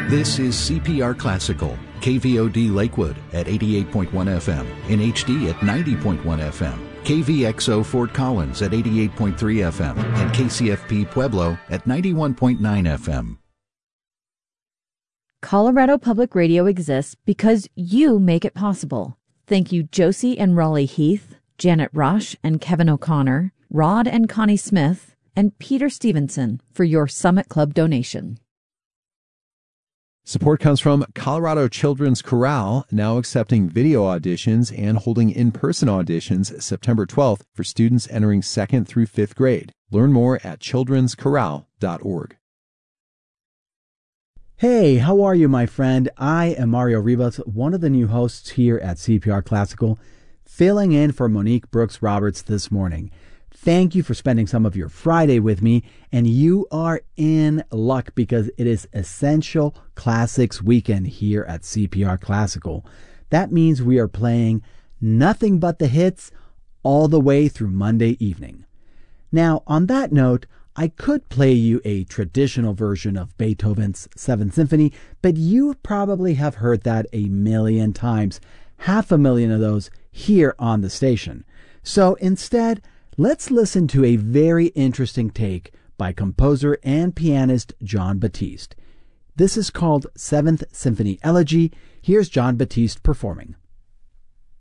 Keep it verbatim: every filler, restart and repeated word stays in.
This is C P R Classical, K V O D Lakewood at eighty-eight point one F M, in H D at ninety point one F M, K V X O Fort Collins at eighty-eight point three F M, and K C F P Pueblo at ninety-one point nine F M. Colorado Public Radio exists because you make it possible. Thank you Josie and Raleigh Heath, Janet Rush and Kevin O'Connor, Rod and Connie Smith, and Peter Stevenson for your Summit Club donation. Support comes from Colorado Children's Chorale, now accepting video auditions and holding in-person auditions September twelfth for students entering second through fifth grade. Learn more at children's chorale dot org. Hey, how are you, my friend? I am Mario Rivas, one of the new hosts here at C P R Classical, filling in for Monique Brooks Roberts this morning. Thank you for spending some of your Friday with me, and you are in luck because it is Essential Classics Weekend here at C P R Classical. That means we are playing nothing but the hits all the way through Monday evening. Now, on that note, I could play you a traditional version of Beethoven's Seventh Symphony, but you probably have heard that a million times, half a million of those here on the station. So instead, let's listen to a very interesting take by composer and pianist Jon Batiste. This is called Seventh Symphony Elegy. Here's Jon Batiste performing.